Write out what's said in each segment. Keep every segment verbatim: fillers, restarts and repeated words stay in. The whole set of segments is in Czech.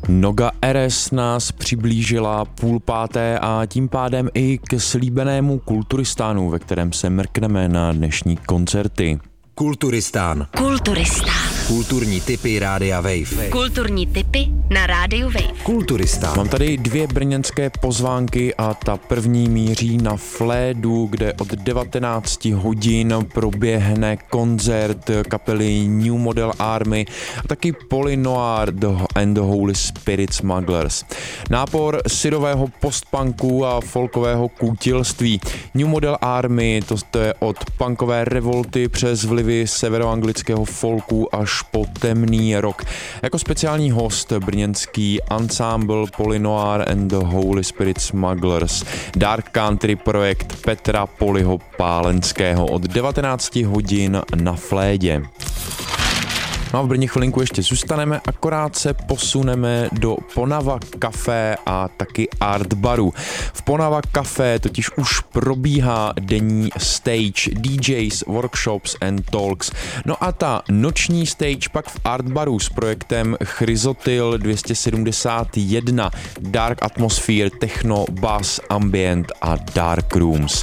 Noga Eres nás přiblížila půl páté a tím pádem i k slíbenému Kulturistánu, ve kterém se mrkneme na dnešní koncerty. Kulturistán. Kulturistán. Kulturní tipy Rádia Wave. Kulturní tipy na Rádiu Wave. Kulturistán. Mám tady dvě brněnské pozvánky a ta první míří na Flédu, kde od devatenáct hodin proběhne koncert kapely New Model Army a taky Polynoir and the Holy Spirit Smugglers. Nápor syrového postpunku a folkového kůtilství. New Model Army, to, to je od punkové revolty přes vlivy severoanglického folku až po temný rock. Jako speciální host brněnský ansámbl Polynoir and the Holy Spirit Smugglers, dark country projekt Petra Poliho Pálenského od devatenáct hodin na Flédě. No a v Brně chvilinku ještě zůstaneme, akorát se posuneme do Ponava Café a taky Art Baru. V Ponava Café totiž už probíhá denní stage, D Js, workshops and talks. No a ta noční stage pak v Art Baru s projektem Chryzotyl dvě stě sedmdesát jedna, dark atmosphere, techno, bass, ambient a dark rooms.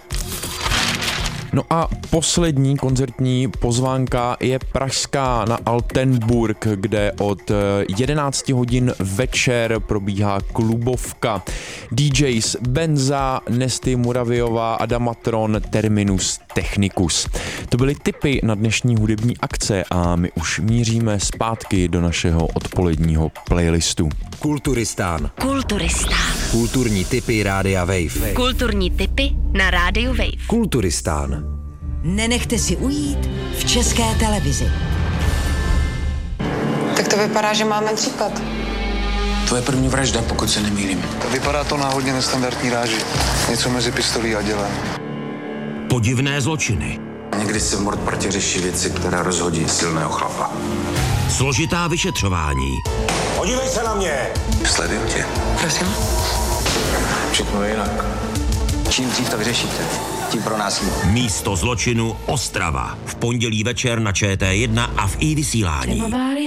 No a poslední koncertní pozvánka je pražská na Altenburg, kde od jedenáct hodin večer probíhá klubovka. D Js Benza, Nesty Muraviová, Adamatron, Terminus Technicus. To byly tipy na dnešní hudební akce a my už míříme zpátky do našeho odpoledního playlistu. Kulturistán. Kulturistán. Kulturní tipy Rádia Wave. Kulturní tipy na Rádiu Wave. Kulturistán. Nenechte si ujít v České televizi. Tak to vypadá, že máme případ. To je první vražda, pokud se nemýlím. Vypadá to na hodně nestandardní ráži. Něco mezi pistolí a dělem. Podivné zločiny. Někdy se v mordpartě řeší věci, které rozhodí silného chlapa. Složitá vyšetřování. Podívej se na mě! Sleduju tě. Prosím? Všechno je jinak. Čím dřív to vyřešíte, tím pro nás líp. Místo zločinu Ostrava. V pondělí večer na Č T jedna a v i vysílání.